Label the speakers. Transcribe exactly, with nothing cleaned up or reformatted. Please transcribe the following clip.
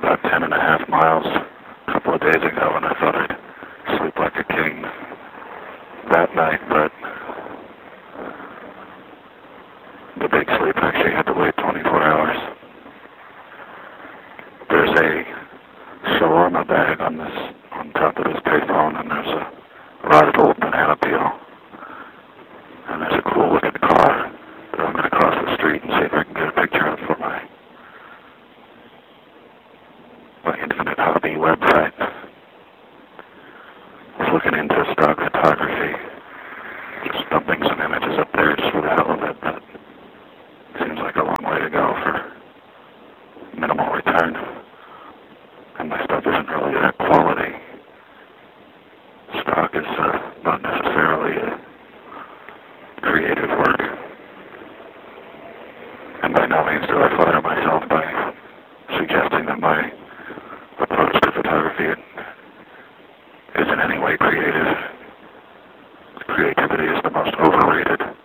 Speaker 1: about ten and a half miles a couple of days ago, and I thought I'd sleep like a king that night, but the big sleep actually had to wait twenty-four hours. There's a shawarma bag on this, on top of this payphone, and there's a lot of old banana peel. And there's a cool looking car that I'm going to cross the street and see if I can get a picture of for my, my Infinite Hobby website. I was looking into stock photography, just dumping some images up there just for the hell of it, but it seems like a long way to go for minimal return. And my stuff isn't really that quality. Stock is uh, not necessarily a creative work. And by no means do I flatter myself by suggesting that my approach to photography is in any way creative. Creativity is the most overrated